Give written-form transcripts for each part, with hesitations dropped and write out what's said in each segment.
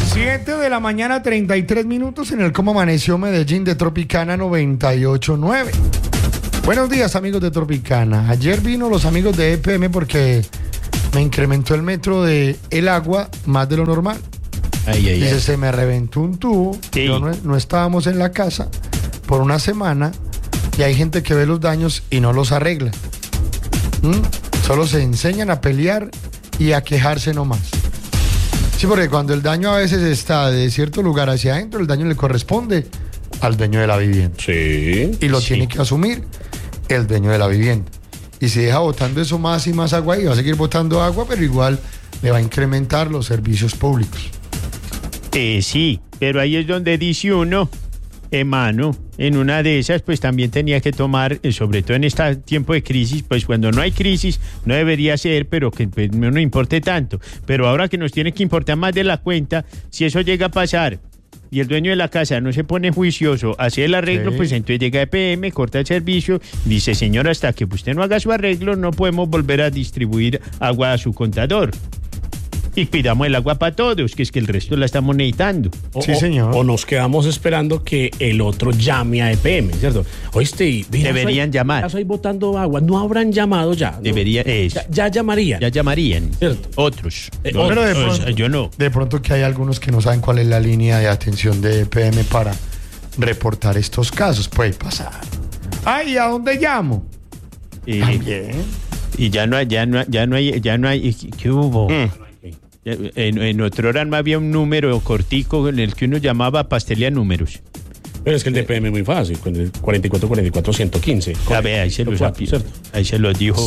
7 de la mañana, 33 minutos en el Cómo Amaneció Medellín de Tropicana 98.9. Buenos días, amigos de Tropicana. Ayer vino los amigos de EPM porque me incrementó el metro de el agua más de lo normal. Dice, se me reventó un tubo. Sí. Yo no estábamos en la casa por una semana y hay gente que ve los daños y no los arregla. Solo se enseñan a pelear y a quejarse nomás. Sí, porque cuando el daño a veces está de cierto lugar hacia adentro, el daño le corresponde al dueño de la vivienda. Sí. Y lo tiene que asumir el dueño de la vivienda. Y si deja botando eso más y más agua, y va a seguir botando agua, pero igual le va a incrementar los servicios públicos. Sí, pero ahí es donde dice uno, hermano, en una de esas pues también tenía que tomar, sobre todo en este tiempo de crisis, pues cuando no hay crisis no debería ser, pero que pues, no importe tanto. Pero ahora que nos tiene que importar más de la cuenta, si eso llega a pasar y el dueño de la casa no se pone juicioso a hacer el arreglo, pues entonces llega EPM, corta el servicio, dice, señor, hasta que usted no haga su arreglo no podemos volver a distribuir agua a su contador. Y pidamos el agua para todos, que es que el resto la estamos necesitando. Sí, señor. O nos quedamos esperando que el otro llame a EPM, ¿cierto? Oíste, deberían llamar. Estoy botando agua, no habrán llamado ya. ¿No? Debería, ya llamarían. Ya llamarían. ¿Cierto? Otros. Pero de pronto, yo no. De pronto que hay algunos que no saben cuál es la línea de atención de EPM para reportar estos casos. Puede pasar. Ay, ¿a dónde llamo? También. Y ya no hay. ¿Qué hubo? En otro hora no había un número cortico en el que uno llamaba pastelía números. Pero es que el de EPM es muy fácil, con el 44-44-115. A ver, ahí se lo dijo.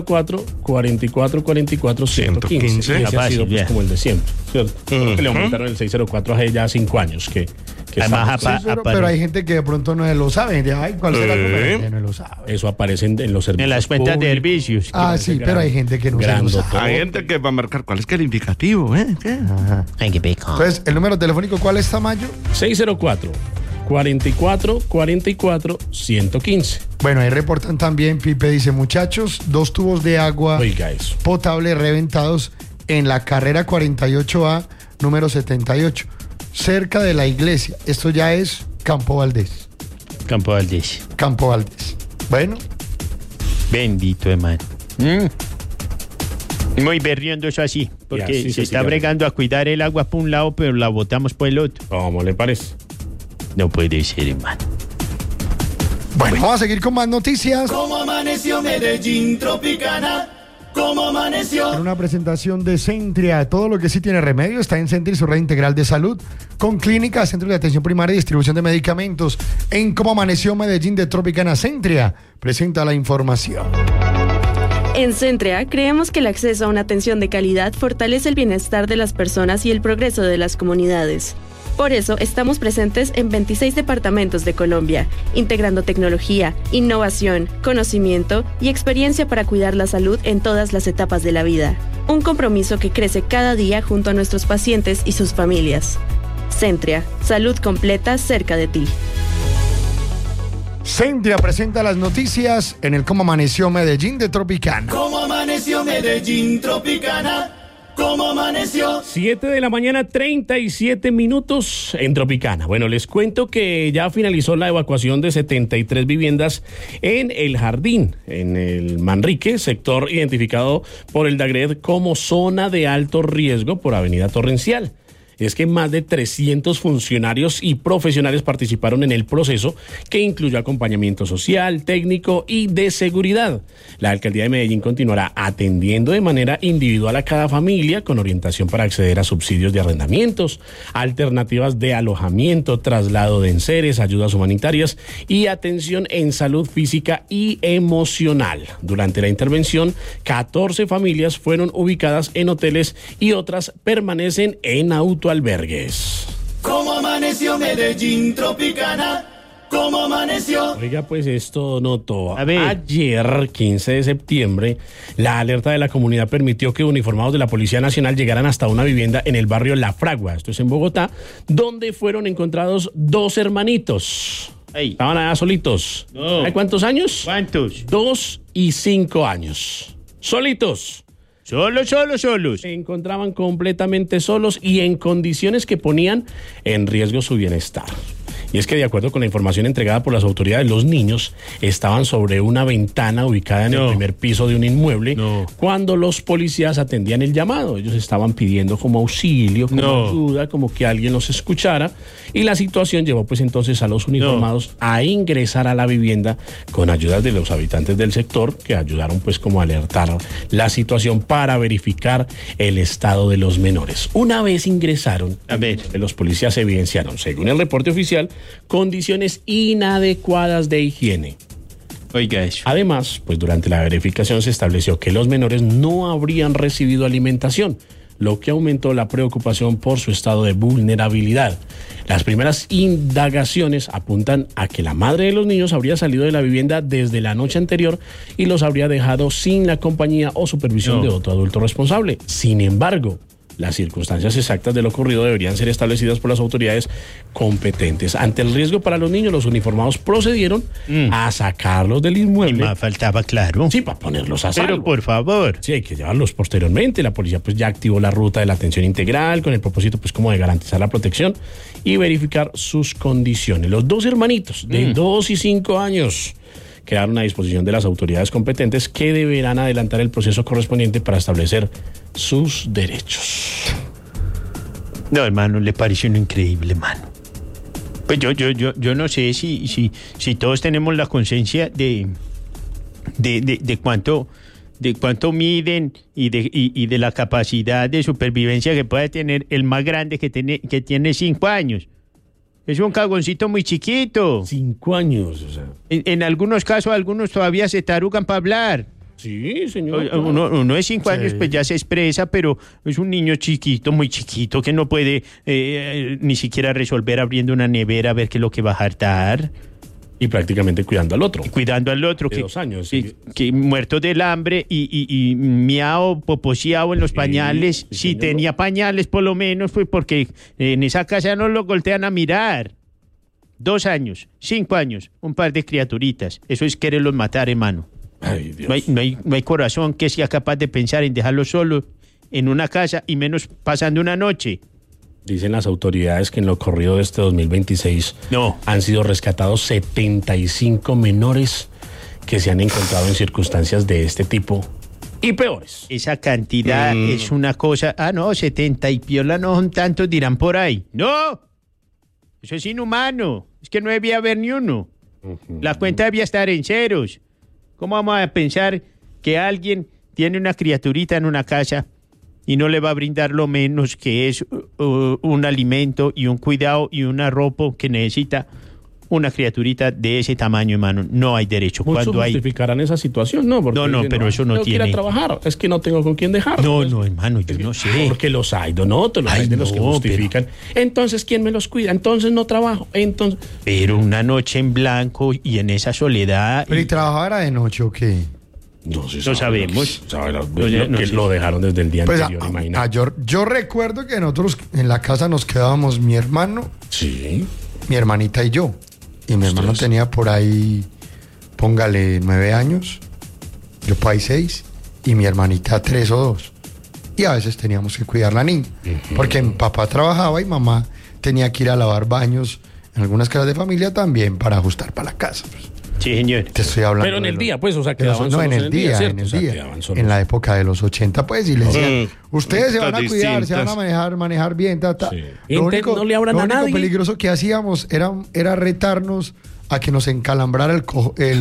604-44-44-115. Ese ha sido pues, como el de siempre, ¿cierto? Que le aumentaron el 604 hace ya 5 años. Pero hay gente que de pronto no lo sabe. Ay, ¿cuál será la conferencia? No lo sabe. Eso aparece en los servicios. En las cuentas de servicios. Sí, pero hay gente que no se lo sabe. Hay gente que va a marcar cuál es que el indicativo, ¿Qué? Ajá. Entonces, ¿el número telefónico cuál es, Tamayo? 604-44-115. Bueno, ahí reportan también, Pipe dice, muchachos, 2 tubos de agua potable reventados en la carrera 48A, número 78, cerca de la iglesia. Esto ya es Campo Valdés. Campo Valdés. Bueno. Bendito, hermano. Muy berriondo eso así, porque se está bregando a cuidar el agua por un lado, pero la botamos por el otro. ¿Cómo le parece? No puede ser, hermano. Bueno, vamos a seguir con más noticias. ¿Cómo amaneció Medellín Tropicana? ¿Cómo amaneció? En una presentación de Centria, todo lo que sí tiene remedio está en Centria, su red integral de salud, con clínicas, centros de atención primaria y distribución de medicamentos. En Cómo amaneció Medellín de Tropicana, Centria presenta la información. En Centria, creemos que el acceso a una atención de calidad fortalece el bienestar de las personas y el progreso de las comunidades. Por eso, estamos presentes en 26 departamentos de Colombia, integrando tecnología, innovación, conocimiento y experiencia para cuidar la salud en todas las etapas de la vida. Un compromiso que crece cada día junto a nuestros pacientes y sus familias. Centria, salud completa cerca de ti. Centria presenta las noticias en el Cómo amaneció Medellín de Tropicana. ¿Cómo amaneció Medellín Tropicana? ¿Cómo amaneció? 7 de la mañana, 37 minutos en Tropicana. Bueno, les cuento que ya finalizó la evacuación de 73 viviendas en El Jardín, en el Manrique, sector identificado por el DAGRED como zona de alto riesgo por Avenida Torrencial. Es que más de 300 funcionarios y profesionales participaron en el proceso, que incluyó acompañamiento social, técnico y de seguridad. La Alcaldía de Medellín continuará atendiendo de manera individual a cada familia con orientación para acceder a subsidios de arrendamientos, alternativas de alojamiento, traslado de enseres, ayudas humanitarias y atención en salud física y emocional. Durante la intervención, 14 familias fueron ubicadas en hoteles y otras permanecen en autoalbergues. ¿Cómo amaneció Medellín Tropicana? ¿Cómo amaneció? Oiga, pues esto notó. Ayer, 15 de septiembre, la alerta de la comunidad permitió que uniformados de la Policía Nacional llegaran hasta una vivienda en el barrio La Fragua, esto es en Bogotá, donde fueron encontrados 2 hermanitos. Estaban allá solitos. No. ¿Hay cuántos años? ¿Cuántos? 2 y 5 años. Solitos. Solos. Se encontraban completamente solos y en condiciones que ponían en riesgo su bienestar. Y es que de acuerdo con la información entregada por las autoridades, los niños estaban sobre una ventana ubicada en el primer piso de un inmueble cuando los policías atendían el llamado. Ellos estaban pidiendo como auxilio, como ayuda, como que alguien los escuchara. Y la situación llevó pues entonces a los uniformados a ingresar a la vivienda con ayuda de los habitantes del sector que ayudaron pues como a alertar la situación para verificar el estado de los menores. Una vez ingresaron, los policías evidenciaron, según el reporte oficial, condiciones inadecuadas de higiene. Oiga eso. Además, pues durante la verificación se estableció que los menores no habrían recibido alimentación, lo que aumentó la preocupación por su estado de vulnerabilidad. Las primeras indagaciones apuntan a que la madre de los niños habría salido de la vivienda desde la noche anterior y los habría dejado sin la compañía o supervisión de otro adulto responsable. Sin embargo, las circunstancias exactas de lo ocurrido deberían ser establecidas por las autoridades competentes. Ante el riesgo para los niños, los uniformados procedieron a sacarlos del inmueble. Y más faltaba, claro. Sí, para ponerlos a salvo. Pero por favor. Sí, hay que llevarlos posteriormente. La policía pues ya activó la ruta de la atención integral con el propósito pues como de garantizar la protección y verificar sus condiciones. Los dos hermanitos de 2 y 5 años quedaron a disposición de las autoridades competentes que deberán adelantar el proceso correspondiente para establecer sus derechos. No, hermano, le pareció increíble, hermano. Pues yo no sé si todos tenemos la conciencia de cuánto miden y de la capacidad de supervivencia que puede tener el más grande que tiene 5 años. Es un cagoncito muy chiquito. 5 años, o sea. En algunos casos, algunos todavía se tarugan para hablar. Sí, señor. Uno de 5 años pues ya se expresa, pero es un niño chiquito, muy chiquito, que no puede ni siquiera resolver abriendo una nevera a ver qué es lo que va a hartar. Y prácticamente cuidando al otro. Cuidando al otro. De 2 años. Que muerto del hambre y miao, poposeado en los pañales. Sí, si señor. tenía pañales, por lo menos, fue porque en esa casa no lo voltean a mirar. 2 años, 5 años, un par de criaturitas. Eso es quererlos matar, hermano. Ay, Dios. No hay corazón que sea capaz de pensar en dejarlos solos en una casa y menos pasando una noche. Dicen las autoridades que en lo corrido de este 2026 han sido rescatados 75 menores que se han encontrado en circunstancias de este tipo y peores. Esa cantidad es una cosa... 70 y piola no son tantos, dirán por ahí. ¡No! Eso es inhumano. Es que no debía haber ni uno. La cuenta debía estar en ceros. ¿Cómo vamos a pensar que alguien tiene una criaturita en una casa y no le va a brindar lo menos que es un alimento y un cuidado y una ropa que necesita una criaturita de ese tamaño, hermano? No hay derecho. Muchos Cuando hay... justificarán esa situación, ¿no? Porque No, pero eso no tengo que ir tiene. a trabajar, es que no tengo con quién dejar. No, hermano, yo no sé. Porque los hay, los hay de los que justifican. Entonces, ¿quién me los cuida? Entonces no trabajo. Pero una noche en blanco y en esa soledad... ¿Pero y trabajaba de noche o qué? No sé, No sabemos. que lo dejaron desde el día Pues anterior, imagínate. yo recuerdo que nosotros en la casa nos quedábamos mi hermano, Sí. mi hermanita y yo. Y mi hermano tenía por ahí, póngale 9 años, yo por ahí 6, y mi hermanita 3 o 2. Y a veces teníamos que cuidar a la niña, porque mi papá trabajaba y mamá tenía que ir a lavar baños en algunas casas de familia también para ajustar para la casa. Pues. Sí, señor. Te estoy hablando. Pero en el día, pues, o sea, de los- quedaban no, solos en el día, ¿cierto? en el O sea, día. quedaban solos. En la época de los 80, pues, y le decían, ustedes se van a Estas cuidar, se van a distintas. manejar bien, ta. Sí. No le abran lo a único nadie. peligroso que hacíamos era retarnos a que nos encalambrara el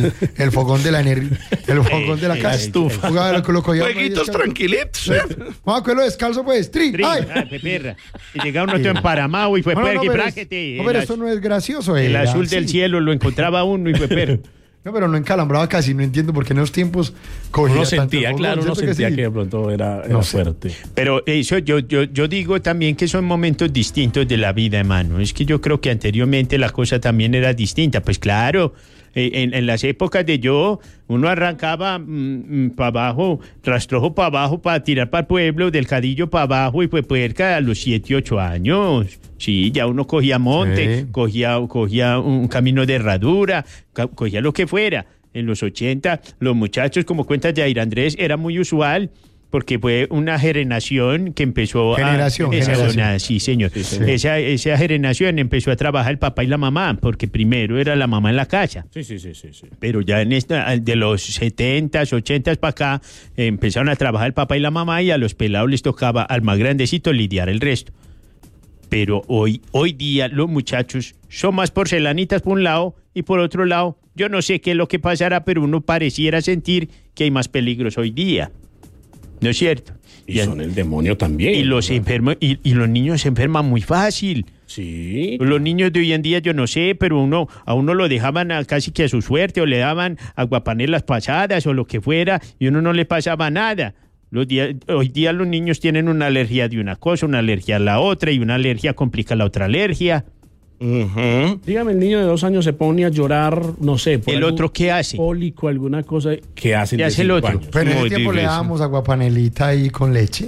fogón de la el fogón de la casa. estufa. Lo cogíamos ahí Jueguitos descalzo. tranquilitos. Vamos a cogerlo descalzo, pues. ¡Ay! Peperra. Y llega uno todo emparamado y fue No, perra y pero bráquete. no, pero eso no es gracioso. El era azul así. del cielo lo encontraba uno y fue perra. No, pero no encalambraba casi, no entiendo por qué en esos tiempos cogía Uno tanto el sentía, fogón, claro, uno ¿cierto sentía sí? que de pronto era No sé. fuerte. Pero eso yo digo también que son momentos distintos de la vida, hermano. Es que yo creo que anteriormente la cosa también era distinta. Pues claro, en las épocas de uno arrancaba para abajo, rastrojo para abajo, para tirar para el pueblo, del cadillo para abajo y fue puerca a los 7, 8 años. Sí, ya uno cogía monte, Sí. cogía un camino de herradura, cogía lo que fuera. En los 80, los muchachos, como cuenta Jair Andrés, era muy usual porque fue una generación que empezó Generación. Sí, señor. Sí, señor. Esa generación empezó a trabajar el papá y la mamá, porque primero era la mamá en la casa. Sí. Pero ya en de los 70s, 80s para acá, empezaron a trabajar el papá y la mamá, y a los pelados les tocaba al más grandecito lidiar el resto. Pero hoy día los muchachos son más porcelanitas por un lado, y por otro lado, yo no sé qué es lo que pasará, pero uno pareciera sentir que hay más peligros hoy día. ¿No es cierto? Y son el demonio también. Y los enfermos, y los niños se enferman muy fácil. Sí. Los niños de hoy en día, yo no sé, pero a uno lo dejaban casi que a su suerte, o le daban aguapanelas pasadas o lo que fuera, y a uno no le pasaba nada. Hoy día los niños tienen una alergia de una cosa, una alergia a la otra, y una alergia complica la otra alergia. Dígame, el niño de 2 años se pone a llorar, no sé. Por ¿El otro qué hace? Cólico, alguna cosa. ¿Qué hace? ¿Qué hace el otro? Años? Pero en Muy ese tiempo le difícil. dábamos aguapanelita ahí con leche.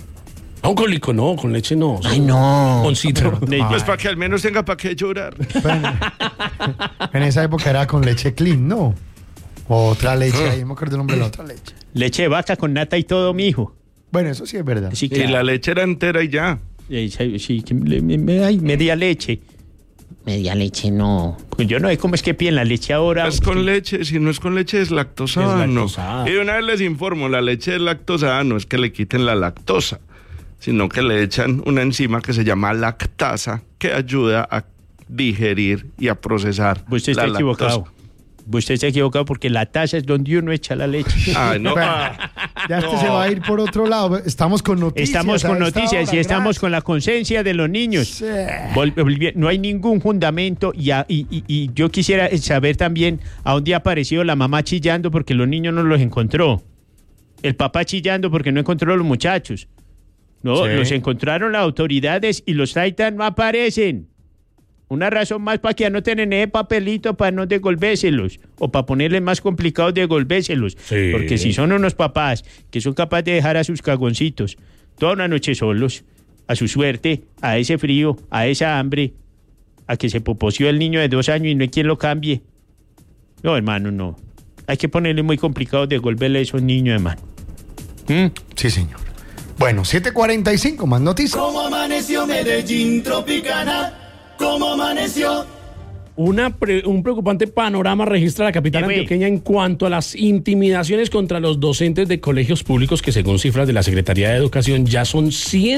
A un cólico no, con leche no. Ay, no. Con citro. Pues para que al menos tenga para qué llorar. Pero en esa época era con leche clean, ¿no? Otra leche, ahí me acuerdo el nombre de la otra leche. Leche de vaca con nata y todo, mijo. Bueno, eso sí es verdad. Sí, Y claro. la leche era entera y ya. Sí, ay, media leche. Media leche no. Pues yo no sé cómo es que piden la leche ahora. Es con leche, si no es con leche es lactosada. Es lactosada. Y de una vez les informo, la leche es lactosada, no es que le quiten la lactosa, sino que le echan una enzima que se llama lactasa, que ayuda a digerir y a procesar Usted está la lactosa. equivocado. Usted está equivocado, porque la taza es donde uno echa la leche. Ay, no. Bueno, ya se va a ir por otro lado. Estamos con noticias. Estamos con a esta noticias hora, y estamos gracias. con la conciencia de los niños. Sí. No hay ningún fundamento, y yo quisiera saber también a dónde ha aparecido la mamá chillando porque los niños no los encontró. El papá chillando porque no encontró a los muchachos. No, Sí. los encontraron las autoridades y los Taitan no aparecen. Una razón más para que anoten en ese papelito para no devolvérselos, o para ponerles más complicados devolvérselos. Sí. Porque si son unos papás que son capaces de dejar a sus cagoncitos toda una noche solos, a su suerte, a ese frío, a esa hambre, a que se popoció el niño de 2 años y no hay quien lo cambie. No, hermano, no. Hay que ponerle muy complicado devolverle a esos niños, hermano. Sí, señor. Bueno, 7:45, más noticias. ¿Cómo amaneció Medellín Tropicana? ¿Cómo amaneció? Un preocupante panorama registra la capital antioqueña en cuanto a las intimidaciones contra los docentes de colegios públicos, que según cifras de la Secretaría de Educación ya son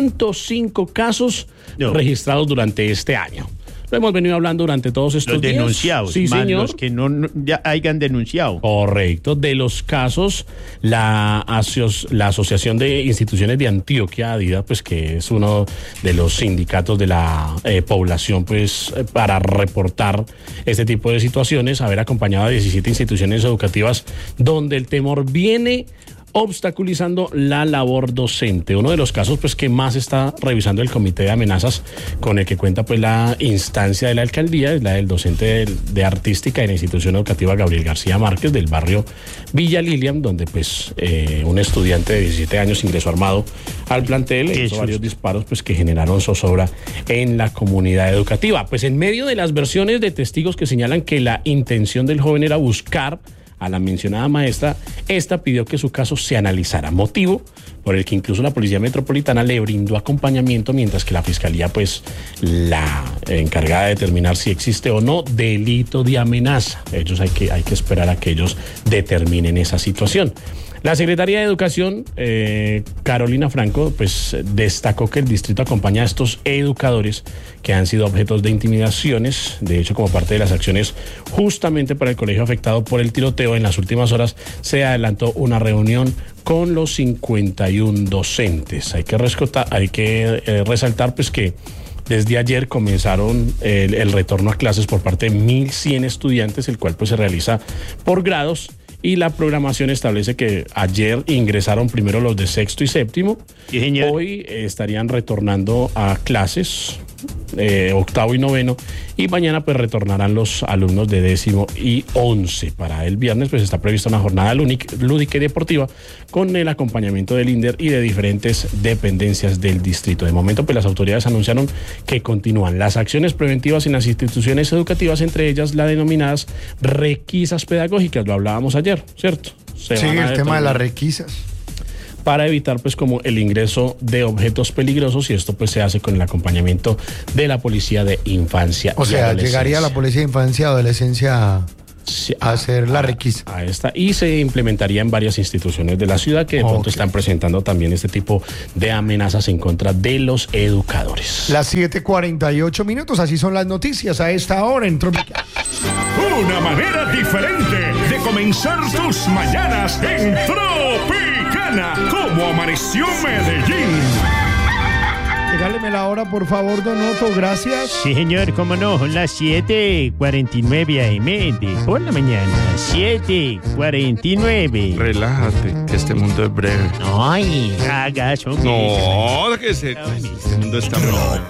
105 casos registrados durante este año. Lo hemos venido hablando durante todos estos Los días. denunciados, Sí, más señor. los que no ya hayan denunciado. Correcto. De los casos, la Asociación de Instituciones de Antioquia, ADIDA, pues que es uno de los sindicatos de la población, pues para reportar este tipo de situaciones, haber acompañado a 17 instituciones educativas donde el temor viene obstaculizando la labor docente. Uno de los casos pues que más está revisando el comité de amenazas con el que cuenta pues la instancia de la alcaldía es la del docente de artística en la institución educativa Gabriel García Márquez del barrio Villa Lilian, donde pues un estudiante de 17 años ingresó armado al plantel e hizo varios disparos pues que generaron zozobra en la comunidad educativa. Pues en medio de las versiones de testigos que señalan que la intención del joven era buscar a la mencionada maestra, esta pidió que su caso se analizara, motivo por el que incluso la Policía Metropolitana le brindó acompañamiento, mientras que la Fiscalía, pues, la encargada de determinar si existe o no delito de amenaza. Ellos hay que esperar a que ellos determinen esa situación. La Secretaría de Educación, Carolina Franco, pues destacó que el distrito acompaña a estos educadores que han sido objetos de intimidaciones. De hecho, como parte de las acciones justamente para el colegio afectado por el tiroteo, en las últimas horas se adelantó una reunión con los 51 docentes. Hay que resaltar pues que desde ayer comenzaron el retorno a clases por parte de 1.100 estudiantes, el cual pues se realiza por grados. Y la programación establece que ayer ingresaron primero los de sexto y séptimo. Sí, señor. Hoy estarían retornando a clases, octavo y noveno. Y mañana pues retornarán los alumnos de 10º y 11. Para el viernes pues está prevista una jornada lúdica y deportiva con el acompañamiento del INDER y de diferentes dependencias del distrito. De momento pues las autoridades anunciaron que continúan las acciones preventivas en las instituciones educativas, entre ellas las denominadas requisas pedagógicas. Lo hablábamos ayer, ¿cierto? Sí, el tema de las requisas. para evitar pues como el ingreso de objetos peligrosos, y esto pues se hace con el acompañamiento de la policía de infancia. O sea, llegaría la policía de infancia y adolescencia a hacer la requisa. A esta, y se implementaría en varias instituciones de la ciudad que de pronto están presentando también este tipo de amenazas en contra de los educadores. Las 7:48, así son las noticias a esta hora en Tropicana. Una manera diferente de comenzar tus mañanas en Tropicana. ¿Cómo amaneció Medellín? Regáleme la hora, por favor, Don Otto, gracias. Sí, señor, cómo no, son las 7:49 AM por la mañana, 7:49. Relájate, que este mundo es breve. Ay, haga eso. No, que este mundo está breve.